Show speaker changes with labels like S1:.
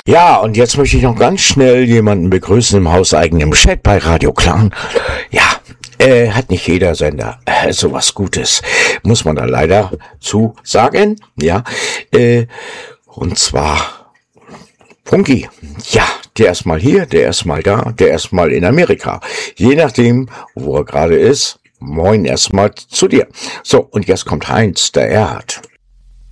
S1: Ja, und jetzt möchte ich noch ganz schnell jemanden begrüßen im hauseigenen Chat bei Radio Clan. Ja, hat nicht jeder Sender sowas Gutes, muss man da leider zu sagen. Ja, und zwar Funky. Ja, der ist mal hier, der ist mal da, der ist mal in Amerika. Je nachdem, wo er gerade ist. Moin erstmal zu dir. So, und jetzt kommt Heinz, der Erd.